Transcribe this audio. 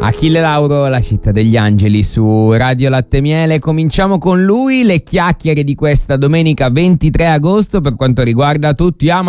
Achille Lauro, La città degli angeli su Radio Latte Miele. Cominciamo con lui, le chiacchiere di questa domenica 23 agosto per quanto riguarda Tutti amano